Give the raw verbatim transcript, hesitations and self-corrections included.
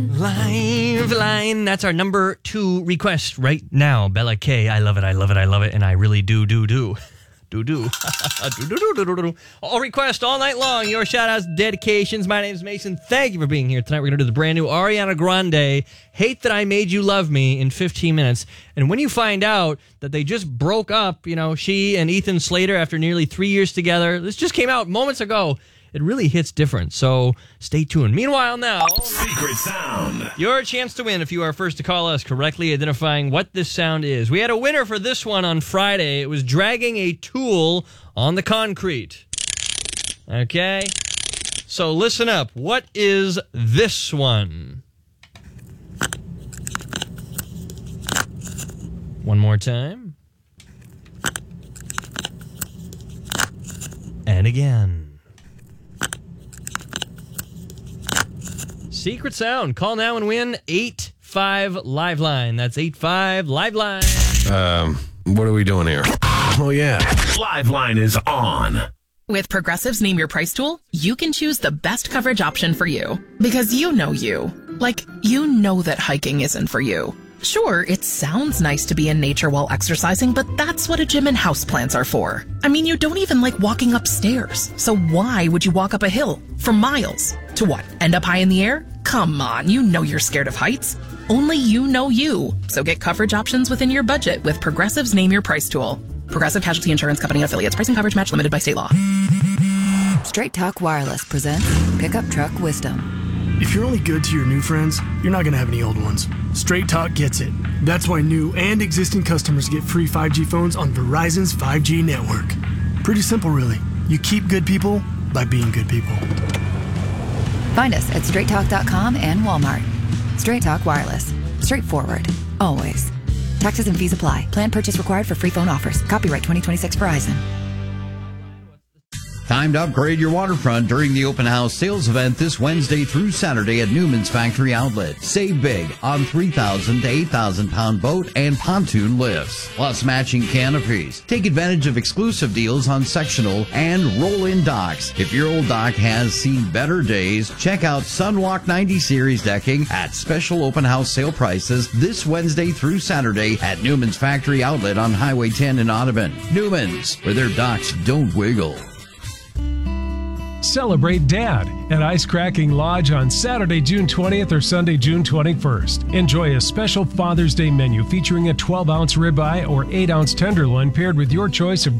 Live line. That's our number two request right now. Bella K. I love it. I love it. I love it. And I really do, do, do. Do, do. do, do, do, do, do. All requests all night long. Your shout outs, dedications. My name's Mason. Thank you for being here tonight. We're going to do the brand new Ariana Grande, Hate That I Made You Love Me, in fifteen minutes. And when you find out that they just broke up, you know, she and Ethan Slater after nearly three years together, this just came out moments ago. It really hits different, so stay tuned. Meanwhile, now, Secret Sound. Your chance to win if you are first to call us, correctly identifying what this sound is. We had a winner for this one on Friday. It was dragging a tool on the concrete. Okay? So listen up. What is this one? One more time. And again. Secret Sound. Call now and win eight five Live Line. That's eight five Live Line. Um, what are we doing here? Oh, yeah. Live Line is on. With Progressive's Name Your Price tool, you can choose the best coverage option for you. Because you know you. Like, you know that hiking isn't for you. Sure, it sounds nice to be in nature while exercising, but that's what a gym and houseplants are for. I mean, you don't even like walking upstairs. So why would you walk up a hill for miles? To what? End up high in the air? Come on, you know you're scared of heights. Only you know you. So get coverage options within your budget with Progressive's Name Your Price tool. Progressive Casualty Insurance Company and affiliates. Price and coverage match limited by state law. Straight Talk Wireless presents Pickup Truck Wisdom. If you're only good to your new friends, you're not going to have any old ones. Straight Talk gets it. That's why new and existing customers get free five G phones on Verizon's five G network. Pretty simple, really. You keep good people by being good people. Find us at straight talk dot com and Walmart. Straight Talk Wireless. Straightforward. Always. Taxes and fees apply. Plan purchase required for free phone offers. Copyright twenty twenty-six Verizon. Time to upgrade your waterfront during the open house sales event this Wednesday through Saturday at Newman's Factory Outlet. Save big on three thousand to eight thousand pound boat and pontoon lifts, plus matching canopies. Take advantage of exclusive deals on sectional and roll-in docks. If your old dock has seen better days, check out Sunwalk ninety series decking at special open house sale prices this Wednesday through Saturday at Newman's Factory Outlet on Highway ten in Audubon. Newman's, where their docks don't wiggle. Celebrate Dad at Ice Cracking Lodge on Saturday, June twentieth or Sunday, June twenty-first. Enjoy a special Father's Day menu featuring a twelve ounce ribeye or eight ounce tenderloin paired with your choice of